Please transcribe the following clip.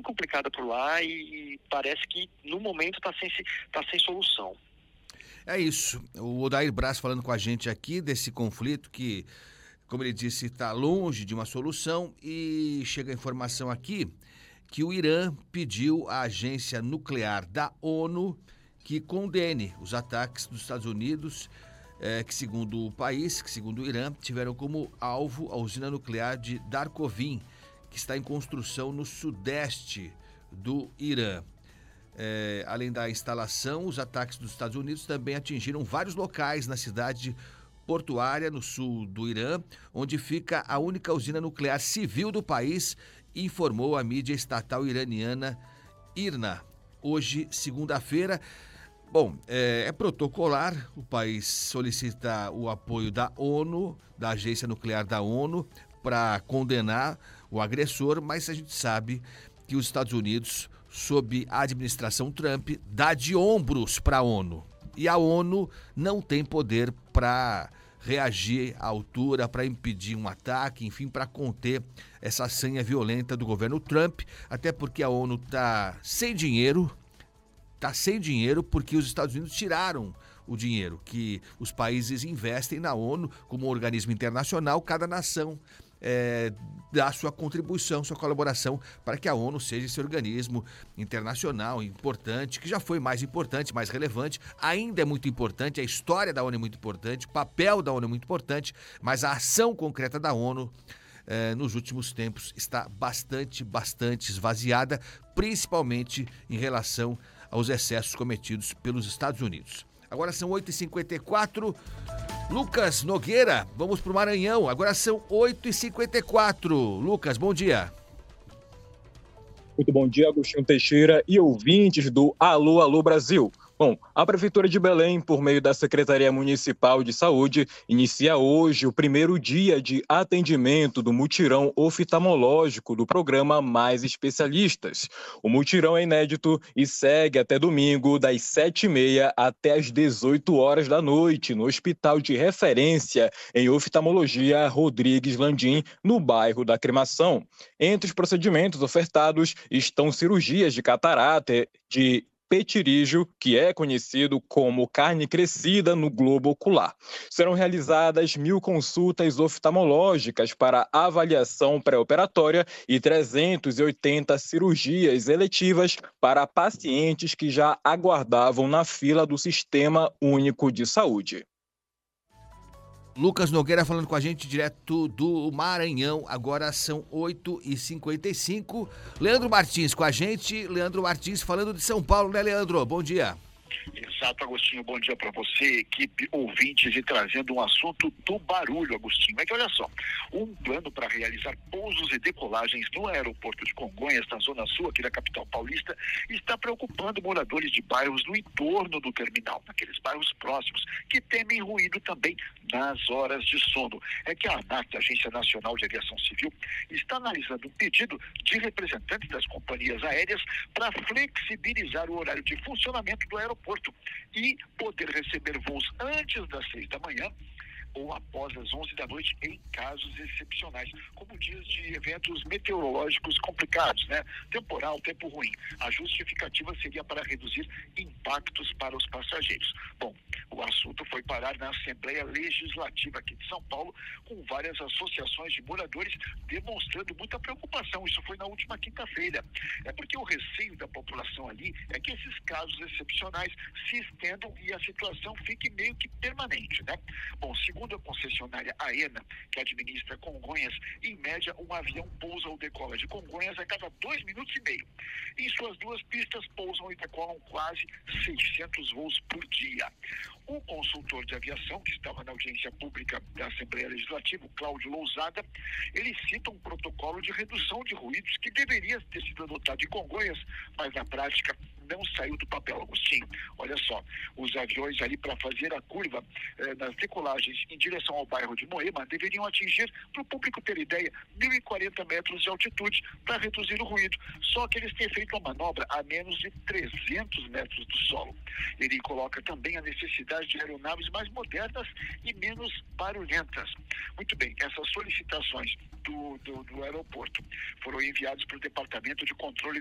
complicada por lá e parece que no momento tá sem solução. É isso. O Odair Braz falando com a gente aqui desse conflito que, como ele disse, está longe de uma solução, e chega a informação aqui que o Irã pediu à agência nuclear da ONU que condene os ataques dos Estados Unidos, que segundo o país, que segundo o Irã, tiveram como alvo a usina nuclear de Darkovin, que está em construção no sudeste do Irã. Além da instalação, os ataques dos Estados Unidos também atingiram vários locais na cidade portuária, no sul do Irã, onde fica a única usina nuclear civil do país, informou a mídia estatal iraniana IRNA, hoje, segunda-feira. Bom, é protocolar, o país solicita o apoio da ONU, da Agência Nuclear da ONU, para condenar o agressor, mas a gente sabe que os Estados Unidos, sob a administração Trump, dá de ombros para a ONU. E a ONU não tem poder para reagir à altura, para impedir um ataque, enfim, para conter essa sanha violenta do governo Trump, até porque a ONU está sem dinheiro porque os Estados Unidos tiraram o dinheiro que os países investem na ONU como um organismo internacional. Cada nação dá sua contribuição, sua colaboração para que a ONU seja esse organismo internacional importante, que já foi mais importante, mais relevante, ainda é muito importante, a história da ONU é muito importante, o papel da ONU é muito importante, mas a ação concreta da ONU nos últimos tempos está bastante esvaziada, principalmente em relação aos excessos cometidos pelos Estados Unidos. Agora são 8h54. Lucas Nogueira, vamos para o Maranhão. Agora são 8h54. Lucas, bom dia. Muito bom dia, Agostinho Teixeira e ouvintes do Alô, Alô Brasil. Bom, a Prefeitura de Belém, por meio da Secretaria Municipal de Saúde, inicia hoje o primeiro dia de atendimento do mutirão oftalmológico do programa Mais Especialistas. O mutirão é inédito e segue até domingo, das 7h30 até as 18 horas da noite, no Hospital de Referência em Oftalmologia Rodrigues Landim, no bairro da Aclimação. Entre os procedimentos ofertados estão cirurgias de catarata, de petirígio, que é conhecido como carne crescida no globo ocular. Serão realizadas 1.000 consultas oftalmológicas para avaliação pré-operatória e 380 cirurgias eletivas para pacientes que já aguardavam na fila do Sistema Único de Saúde. Lucas Nogueira falando com a gente direto do Maranhão. Agora são 8h55. Leandro Martins com a gente. Leandro Martins falando de São Paulo, né, Leandro? Bom dia. Exato, Agostinho, bom dia para você, equipe, ouvintes, e trazendo um assunto do barulho, Agostinho. É que olha só, um plano para realizar pousos e decolagens no aeroporto de Congonhas, na zona sul aqui da capital paulista, está preocupando moradores de bairros no entorno do terminal, naqueles bairros próximos, que temem ruído também nas horas de sono. É que a ANAC, Agência Nacional de Aviação Civil, está analisando um pedido de representantes das companhias aéreas para flexibilizar o horário de funcionamento do aeroporto e poder receber voos antes das 6 da manhã ou após as 11 da noite em casos excepcionais, como dias de eventos meteorológicos complicados, né? Temporal, tempo ruim. A justificativa seria para reduzir impactos para os passageiros. Bom, o assunto foi parar na Assembleia Legislativa aqui de São Paulo, com várias associações de moradores demonstrando muita preocupação. Isso foi na última quinta-feira. É porque o receio da população ali é que esses casos excepcionais se estendam e a situação fique meio que permanente, né? Bom, segundo a concessionária AENA, que administra Congonhas, em média um avião pousa ou decola de Congonhas a cada 2 minutos e meio. Em suas duas pistas pousam e decolam quase 600 voos por dia. O consultor de aviação, que estava na audiência pública da Assembleia Legislativa, Cláudio Lousada, ele cita um protocolo de redução de ruídos que deveria ter sido adotado em Congonhas, mas na prática não saiu do papel, Agostinho. Olha só, os aviões ali para fazer a curva nas decolagens em direção ao bairro de Moema deveriam atingir, para o público ter ideia, 1.040 metros de altitude para reduzir o ruído. Só que eles têm feito uma manobra a menos de 300 metros do solo. Ele coloca também a necessidade de aeronaves mais modernas e menos barulhentas. Muito bem, essas solicitações do aeroporto foram enviadas para o Departamento de Controle